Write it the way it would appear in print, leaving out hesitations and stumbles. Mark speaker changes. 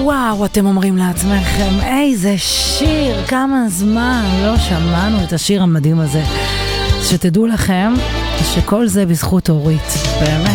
Speaker 1: וואו, אתם אומרים לעצמכם, איזה שיר, כמה זמן לא שמענו את השיר המדהים הזה. שתדעו לכם שכל זה בזכות אורית, באמת.